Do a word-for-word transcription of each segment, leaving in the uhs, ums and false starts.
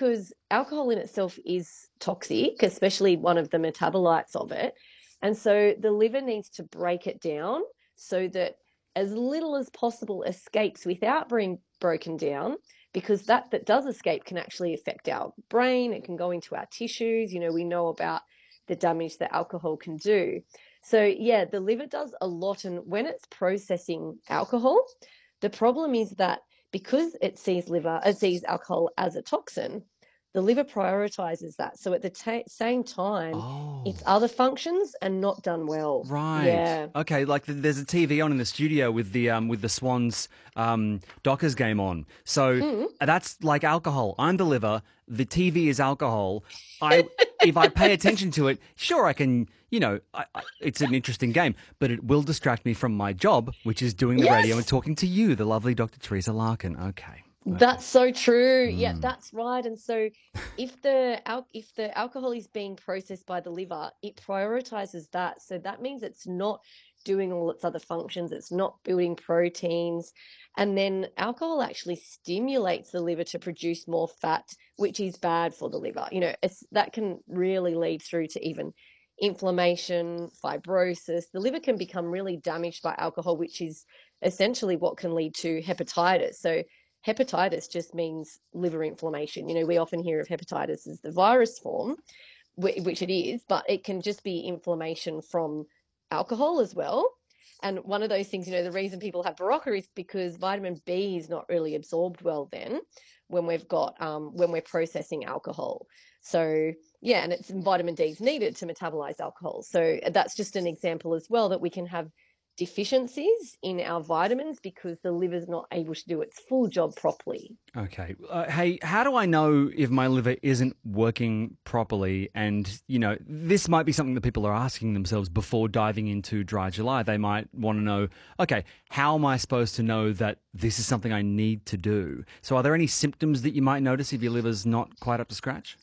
because alcohol in itself is toxic, especially one of the metabolites of it. And so the liver needs to break it down so that as little as possible escapes without being broken down, because that that does escape can actually affect our brain. It can go into our tissues. You know, we know about the damage that alcohol can do. So yeah, the liver does a lot. And when it's processing alcohol, the problem is that because it sees liver, it sees alcohol as a toxin, the liver prioritizes that. So at the ta same time, Oh. it's other functions and not done well. Right. Yeah. Okay. Like th- there's a T V on in the studio with the um with the Swans um Dockers game on. So Mm. that's like alcohol. I'm the liver. The T V is alcohol. I if I pay attention to it, sure I can. You know, I, I, it's an interesting game, but it will distract me from my job, which is doing the radio and Yes. talking to you, the lovely Doctor Teresa Larkin. Okay. Okay. That's so true. Yeah, Mm. that's right. And so if the al if the alcohol is being processed by the liver, it prioritizes that. So that means it's not doing all its other functions. It's not building proteins. And then alcohol actually stimulates the liver to produce more fat, which is bad for the liver. You know, it's that can really lead through to even inflammation, fibrosis. The liver can become really damaged by alcohol, which is essentially what can lead to hepatitis. So hepatitis just means liver inflammation. You know, we often hear of hepatitis as the virus form, which it is, but it can just be inflammation from alcohol as well. And one of those things, you know, the reason people have Berocca is because vitamin B is not really absorbed well then when we've got um, when we're processing alcohol. So yeah, and it's vitamin D is needed to metabolize alcohol. So that's just an example as well that we can have deficiencies in our vitamins because the liver's not able to do its full job properly. Okay. Uh, hey, how do I know if my liver isn't working properly? And, you know, this might be something that people are asking themselves before diving into Dry July. They might want to know, okay, how am I supposed to know that this is something I need to do? So are there any symptoms that you might notice if your liver's not quite up to scratch?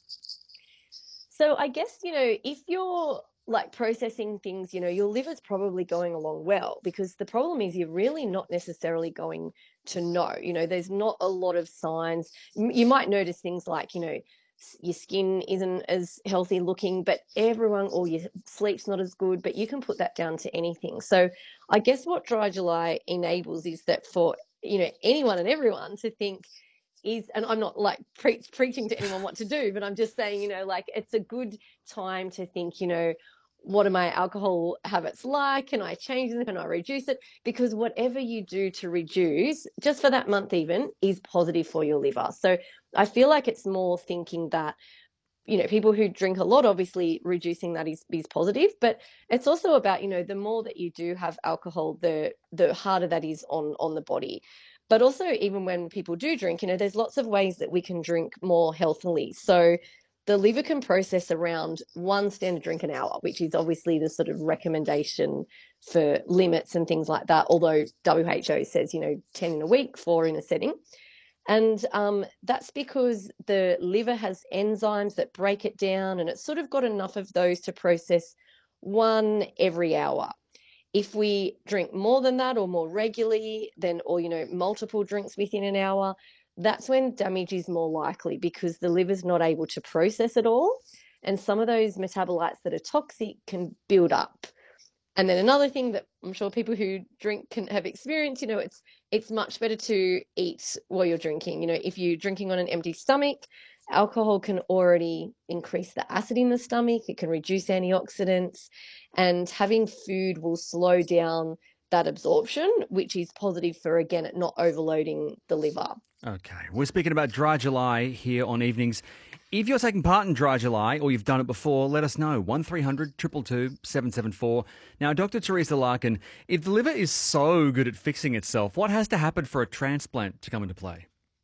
So I guess, you know, if you're like processing things, you know, your liver's probably going along well because the problem is you're really not necessarily going to know. You know, there's not a lot of signs. You might notice things like, you know, your skin isn't as healthy looking, but everyone, or your sleep's not as good, but you can put that down to anything. So I guess what Dry July enables is that for, you know, anyone and everyone to think, is, and I'm not like pre preaching to anyone what to do, but I'm just saying, you know, like it's a good time to think, you know, what are my alcohol habits like? Can I change them? Can I reduce it? Because whatever you do to reduce, just for that month even, is positive for your liver. So I feel like it's more thinking that, you know, people who drink a lot, obviously reducing that is, is positive, but it's also about, you know, the more that you do have alcohol, the the harder that is on on the body. But also even when people do drink, you know, there's lots of ways that we can drink more healthily. So the liver can process around one standard drink an hour, which is obviously the sort of recommendation for limits and things like that. Although W H O says, you know, ten in a week, four in a setting. And um, that's because the liver has enzymes that break it down, and it's sort of got enough of those to process one every hour. If we drink more than that or more regularly, then, or, you know, multiple drinks within an hour, that's when damage is more likely because the liver's not able to process it all. And some of those metabolites that are toxic can build up. And then another thing that I'm sure people who drink can have experienced, you know, it's it's much better to eat while you're drinking. You know, if you're drinking on an empty stomach, alcohol can already increase the acid in the stomach, it can reduce antioxidants, and having food will slow down that absorption, which is positive for, again, it not overloading the liver. Okay. We're speaking about Dry July here on Evenings. If you're taking part in Dry July or you've done it before, let us know. one three hundred two two two seven seven four. Now, Doctor Teresa Larkin, if the liver is so good at fixing itself, what has to happen for a transplant to come into play?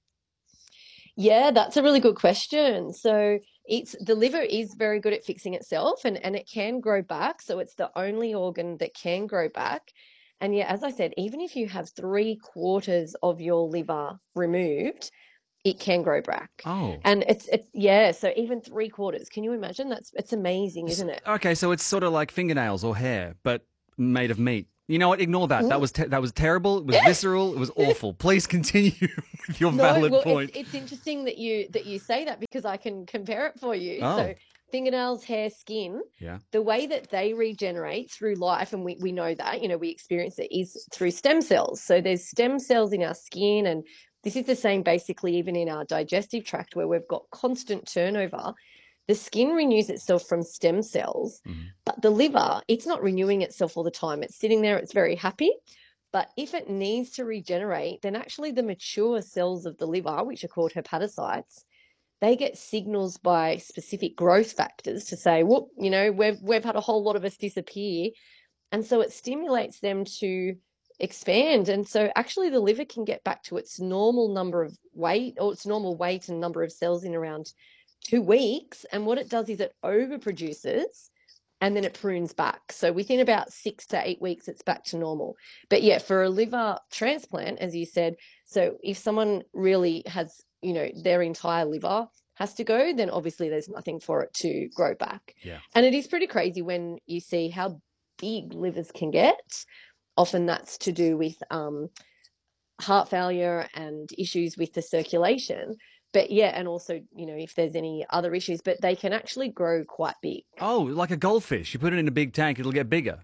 Yeah, that's a really good question. So it's the liver is very good at fixing itself and, and it can grow back. So it's the only organ that can grow back. And yeah, as I said, even if you have three quarters of your liver removed, it can grow back. Oh. And it's it's yeah, so even three quarters. Can you imagine? That's it's amazing, S- isn't it? Okay, so it's sort of like fingernails or hair, but made of meat. You know what? Ignore that. That was te- that was terrible. It was visceral. It was awful. Please continue with your No, valid well, point. It's, it's interesting that you that you say that because I can compare it for you. Oh. So fingernails, hair, skin, Yeah. the way that they regenerate through life, and we, we know that, you know, we experience it, is through stem cells. So there's stem cells in our skin, and this is the same basically even in our digestive tract where we've got constant turnover. The skin renews itself from stem cells, Mhm. but the liver, it's not renewing itself all the time. It's sitting there, it's very happy. But if it needs to regenerate, then actually the mature cells of the liver, which are called hepatocytes, they get signals by specific growth factors to say, whoop, you know, we've we've had a whole lot of us disappear. And so it stimulates them to expand. And so actually the liver can get back to its normal number of weight or its normal weight and number of cells in around two weeks. And what it does is it overproduces and then it prunes back. So within about six to eight weeks, it's back to normal. But yeah, for a liver transplant, as you said, so if someone really has, you know, their entire liver has to go, then obviously there's nothing for it to grow back. Yeah. And it is pretty crazy when you see how big livers can get. Often that's to do with um, heart failure and issues with the circulation. But yeah, and also, you know, if there's any other issues, but they can actually grow quite big. Oh, like a goldfish. You put it in a big tank, it'll get bigger.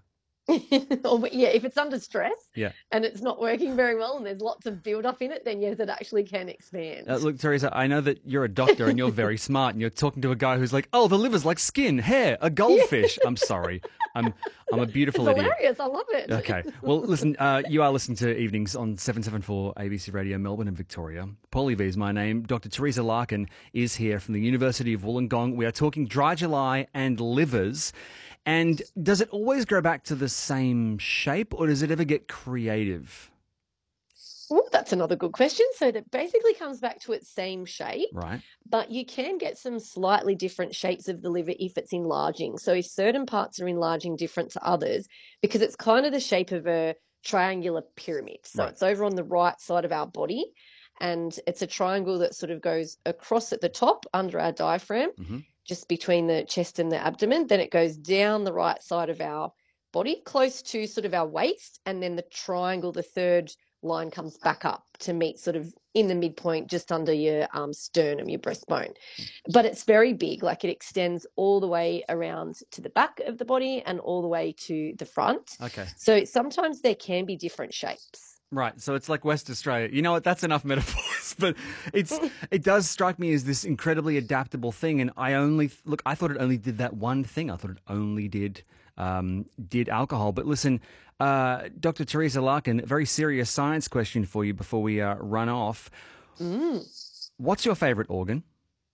Or, yeah, if it's under stress Yeah. and it's not working very well and there's lots of build-up in it, then yes, it actually can expand. Uh, look, Teresa, I know that you're a doctor and you're very smart and you're talking to a guy who's like, oh, the liver's like skin, hair, a goldfish. I'm sorry. I'm I'm a beautiful It's idiot. hilarious. I love it. Okay. Well, listen, uh, you are listening to Evenings on seven seventy-four A B C Radio, Melbourne and Victoria. Paulie V is my name. Doctor Teresa Larkin is here from the University of Wollongong. We are talking dry July and livers. And does it always grow back to the same shape or does it ever get creative? Ooh, that's another good question. So that basically comes back to its same shape, Right. but you can get some slightly different shapes of the liver if it's enlarging. So if certain parts are enlarging different to others, because it's kind of the shape of a triangular pyramid. So Right. it's over on the right side of our body, and it's a triangle that sort of goes across at the top under our diaphragm, Mm-hmm. just between the chest and the abdomen. Then it goes down the right side of our body, close to sort of our waist, and then the triangle, the third line, comes back up to meet sort of in the midpoint just under your um, sternum, your breastbone. But it's very big, like it extends all the way around to the back of the body and all the way to the front. Okay. So sometimes there can be different shapes. Right, so it's like West Australia. You know what? That's enough metaphors, but it's it does strike me as this incredibly adaptable thing. And I only look, I thought it only did that one thing. I thought it only did um, did alcohol. But listen, uh, Doctor Teresa Larkin, a very serious science question for you before we uh, run off. Mm. What's your favorite organ?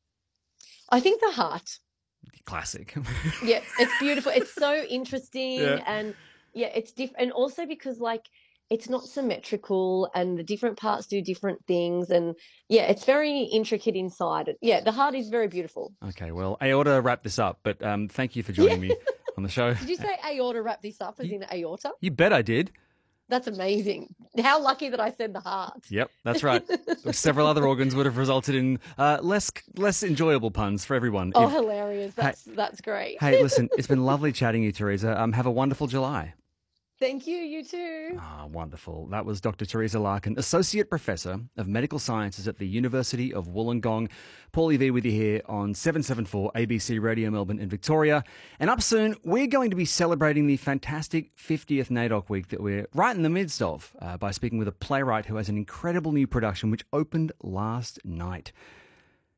I think the heart. Classic. Yeah, it's beautiful. It's so interesting, Yeah. and yeah, it's different. And also because like it's not symmetrical and the different parts do different things, and yeah, it's very intricate inside. Yeah, the heart is very beautiful. Okay, well, aorta wrap this up, but um, thank you for joining me on the show. Did you say aorta, wrap this up as in aorta? You bet I did. That's amazing. How lucky that I said the heart. Yep, that's right. Several other organs would have resulted in uh, less less enjoyable puns for everyone. Oh, If- hilarious. That's that's great. Hey, listen, it's been lovely chatting you, Teresa. Um, have a wonderful July. Thank you, you too. Ah, wonderful. That was Doctor Teresa Larkin, Associate Professor of Medical Sciences at the University of Wollongong. Paulie V with you here on seven seventy-four A B C Radio Melbourne in Victoria. And up soon, we're going to be celebrating the fantastic fiftieth NAIDOC week that we're right in the midst of uh, by speaking with a playwright who has an incredible new production which opened last night.